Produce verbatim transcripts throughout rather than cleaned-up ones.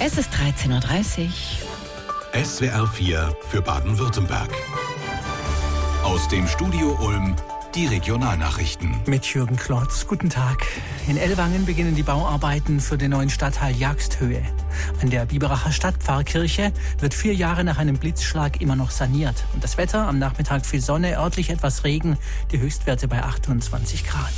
Es ist dreizehn Uhr dreißig. S W R vier für Baden-Württemberg. Aus dem Studio Ulm die Regionalnachrichten. Mit Jürgen Klotz. Guten Tag. In Ellwangen beginnen die Bauarbeiten für den neuen Stadtteil Jagsthöhe. An der Biberacher Stadtpfarrkirche wird vier Jahre nach einem Blitzschlag immer noch saniert. Und das Wetter, am Nachmittag viel Sonne, örtlich etwas Regen, die Höchstwerte bei achtundzwanzig Grad.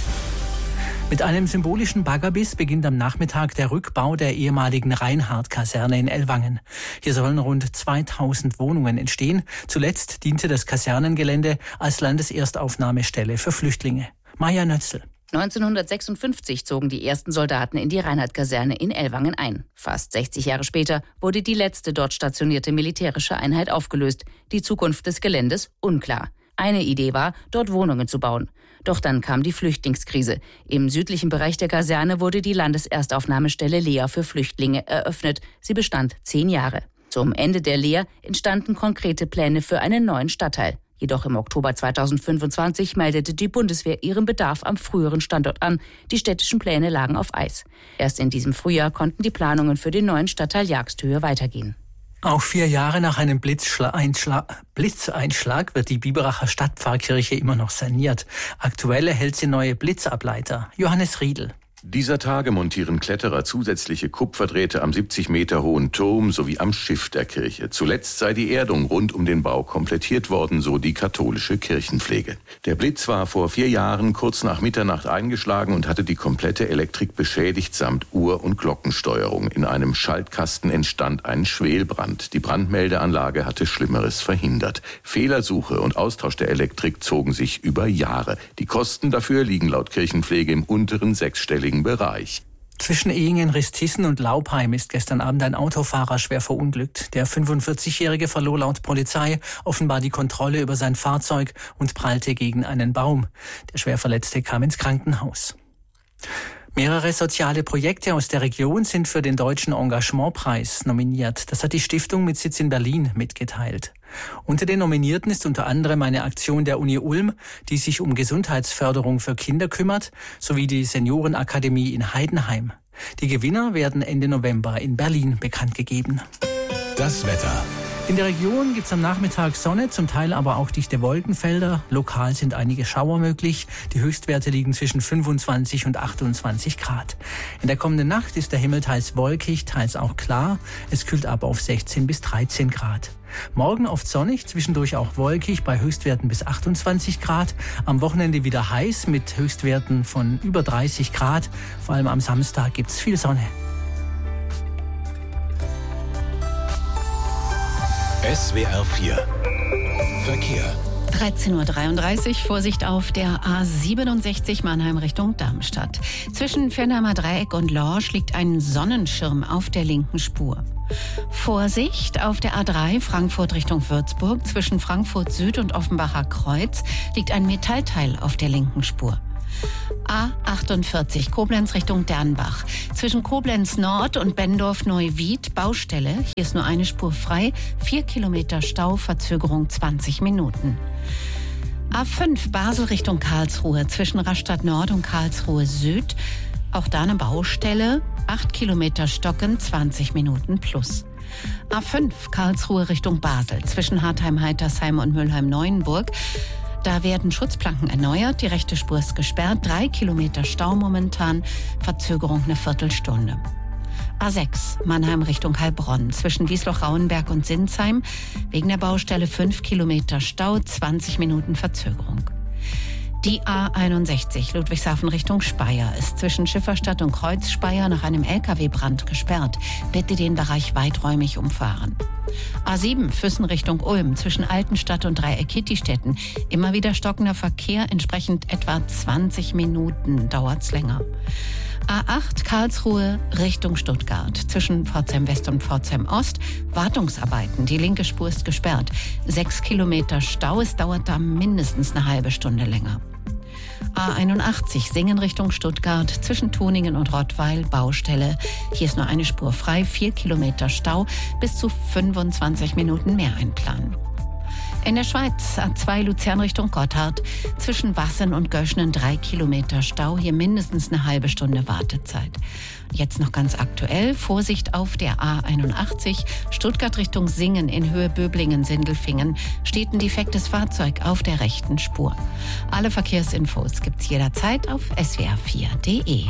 Mit einem symbolischen Baggerbiss beginnt am Nachmittag der Rückbau der ehemaligen Reinhardt-Kaserne in Ellwangen. Hier sollen rund zweitausend Wohnungen entstehen. Zuletzt diente das Kasernengelände als Landeserstaufnahmestelle für Flüchtlinge. Maja Nötzl. neunzehnhundertsechsundfünfzig zogen die ersten Soldaten in die Reinhardt-Kaserne in Ellwangen ein. Fast sechzig Jahre später wurde die letzte dort stationierte militärische Einheit aufgelöst. Die Zukunft des Geländes unklar. Eine Idee war, dort Wohnungen zu bauen. Doch dann kam die Flüchtlingskrise. Im südlichen Bereich der Kaserne wurde die Landeserstaufnahmestelle Lea für Flüchtlinge eröffnet. Sie bestand zehn Jahre. Zum Ende der Lea entstanden konkrete Pläne für einen neuen Stadtteil. Jedoch im Oktober zweitausendfünfundzwanzig meldete die Bundeswehr ihren Bedarf am früheren Standort an. Die städtischen Pläne lagen auf Eis. Erst in diesem Frühjahr konnten die Planungen für den neuen Stadtteil Jagsthöhe weitergehen. Auch vier Jahre nach einem Blitzschla- Blitzeinschlag wird die Biberacher Stadtpfarrkirche immer noch saniert. Aktuell erhält sie neue Blitzableiter. Johannes Riedl. Dieser Tage montieren Kletterer zusätzliche Kupferdrähte am siebzig Meter hohen Turm sowie am Schiff der Kirche. Zuletzt sei die Erdung rund um den Bau komplettiert worden, so die katholische Kirchenpflege. Der Blitz war vor vier Jahren kurz nach Mitternacht eingeschlagen und hatte die komplette Elektrik beschädigt samt Uhr- und Glockensteuerung. In einem Schaltkasten entstand ein Schwelbrand. Die Brandmeldeanlage hatte Schlimmeres verhindert. Fehlersuche und Austausch der Elektrik zogen sich über Jahre. Die Kosten dafür liegen laut Kirchenpflege im unteren sechsstelligen Bereich. Zwischen Ehingen, Ristissen und Laupheim ist gestern Abend ein Autofahrer schwer verunglückt. Der fünfundvierzigjährige verlor laut Polizei offenbar die Kontrolle über sein Fahrzeug und prallte gegen einen Baum. Der Schwerverletzte kam ins Krankenhaus. Mehrere soziale Projekte aus der Region sind für den Deutschen Engagementpreis nominiert. Das hat die Stiftung mit Sitz in Berlin mitgeteilt. Unter den Nominierten ist unter anderem eine Aktion der Uni Ulm, die sich um Gesundheitsförderung für Kinder kümmert, sowie die Seniorenakademie in Heidenheim. Die Gewinner werden Ende November in Berlin bekannt gegeben. Das Wetter. In der Region gibt es am Nachmittag Sonne, zum Teil aber auch dichte Wolkenfelder. Lokal sind einige Schauer möglich. Die Höchstwerte liegen zwischen fünfundzwanzig und achtundzwanzig Grad. In der kommenden Nacht ist der Himmel teils wolkig, teils auch klar. Es kühlt ab auf sechzehn bis dreizehn Grad. Morgen oft sonnig, zwischendurch auch wolkig, bei Höchstwerten bis achtundzwanzig Grad. Am Wochenende wieder heiß mit Höchstwerten von über dreißig Grad. Vor allem am Samstag gibt es viel Sonne. S W R vier Verkehr. dreizehn Uhr dreiunddreißig, Vorsicht auf der A siebenundsechzig Mannheim Richtung Darmstadt. Zwischen Fernheimer Dreieck und Lorsch liegt ein Sonnenschirm auf der linken Spur. Vorsicht auf der A drei Frankfurt Richtung Würzburg. Zwischen Frankfurt Süd und Offenbacher Kreuz liegt ein Metallteil auf der linken Spur. A achtundvierzig Koblenz Richtung Dernbach. Zwischen Koblenz Nord und Bendorf-Neuwied Baustelle. Hier ist nur eine Spur frei. Vier Kilometer Stau, Verzögerung zwanzig Minuten. A fünf Basel Richtung Karlsruhe. Zwischen Rastatt Nord und Karlsruhe Süd. Auch da eine Baustelle. Acht Kilometer Stocken, zwanzig Minuten plus. A fünf Karlsruhe Richtung Basel. Zwischen Hartheim-Heitersheim und Mülheim-Neuenburg. Da werden Schutzplanken erneuert, die rechte Spur ist gesperrt, drei Kilometer Stau momentan, Verzögerung eine Viertelstunde. A sechs Mannheim Richtung Heilbronn, zwischen Wiesloch-Rauenberg und Sinsheim, wegen der Baustelle fünf Kilometer Stau, zwanzig Minuten Verzögerung. Die A einundsechzig Ludwigshafen Richtung Speyer ist zwischen Schifferstadt und Kreuz-Speyer nach einem L K W-Brand gesperrt. Bitte den Bereich weiträumig umfahren. A sieben Füssen Richtung Ulm zwischen Altenstadt und Dreieck-Kittistetten. Immer wieder stockender Verkehr, entsprechend etwa zwanzig Minuten dauert's länger. A acht Karlsruhe Richtung Stuttgart zwischen Pforzheim West und Pforzheim Ost. Wartungsarbeiten, die linke Spur ist gesperrt. Sechs Kilometer Stau, es dauert da mindestens eine halbe Stunde länger. A einundachtzig Singen Richtung Stuttgart zwischen Tuningen und Rottweil Baustelle. Hier ist nur eine Spur frei, vier Kilometer Stau, bis zu fünfundzwanzig Minuten mehr einplanen. In der Schweiz A zwei Luzern Richtung Gotthard. Zwischen Wassen und Göschnen drei Kilometer Stau. Hier mindestens eine halbe Stunde Wartezeit. Jetzt noch ganz aktuell. Vorsicht auf der A einundachtzig. Stuttgart Richtung Singen in Höhe Böblingen-Sindelfingen. Steht ein defektes Fahrzeug auf der rechten Spur. Alle Verkehrsinfos gibt's jederzeit auf s w r vier punkt d e.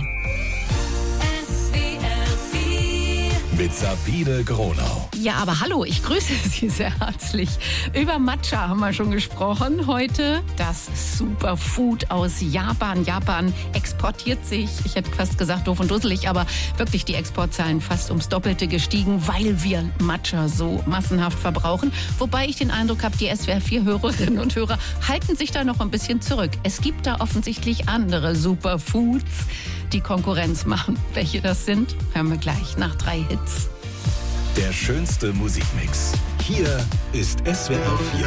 Mit Sabine Gronau. Ja, aber hallo, ich grüße Sie sehr herzlich. Über Matcha haben wir schon gesprochen. Heute das Superfood aus Japan. Japan exportiert sich, ich hätte fast gesagt doof und dusselig, aber wirklich die Exportzahlen fast ums Doppelte gestiegen, weil wir Matcha so massenhaft verbrauchen. Wobei ich den Eindruck habe, die S W R vier Hörerinnen und Hörer halten sich da noch ein bisschen zurück. Es gibt da offensichtlich andere Superfoods, die Konkurrenz machen. Welche das sind, hören wir gleich nach drei Hits. Der schönste Musikmix. Hier ist S W R vier.